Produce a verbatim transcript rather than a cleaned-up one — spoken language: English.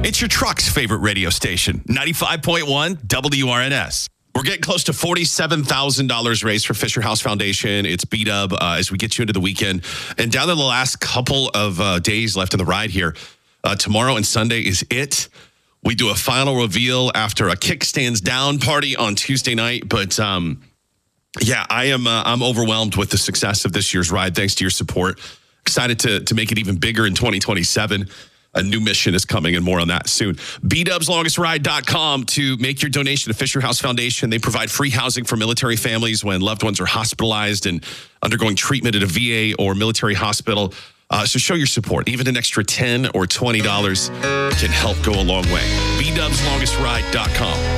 It's your truck's favorite radio station, ninety-five point one W R N S. We're getting close to forty-seven thousand dollars raised for Fisher House Foundation. It's B-Dub uh, as we get you into the weekend. And down to the last couple of uh, days left in the ride here. Uh, tomorrow and Sunday is it. We do a final reveal after a kickstands down party on Tuesday night. But um, yeah, I am uh, I'm overwhelmed with the success of this year's ride. Thanks to your support. Excited to, to make it even bigger in twenty twenty-seven. A new mission is coming, and more on that soon. B dubs longest ride dot com to make your donation to Fisher House Foundation. They provide free housing for military families when loved ones are hospitalized and undergoing treatment at a V A or military hospital. Uh, so show your support. Even an extra ten dollars or twenty dollars can help go a long way. B dubs longest ride dot com.